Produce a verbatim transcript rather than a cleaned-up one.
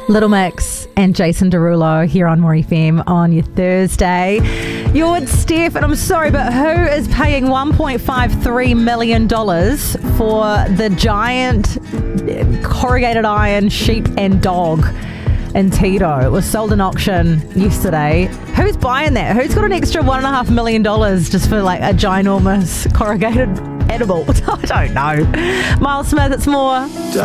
Little Mix and Jason Derulo here on More F M on your Thursday. You're with Steph, and I'm sorry, but who is paying one point five three million dollars for the giant corrugated iron sheep and dog in Tito? It was sold in auction yesterday. Who's buying that? Who's got an extra one and a half million dollars just for like a ginormous corrugated animal? I don't know. Miles Smith, it's more.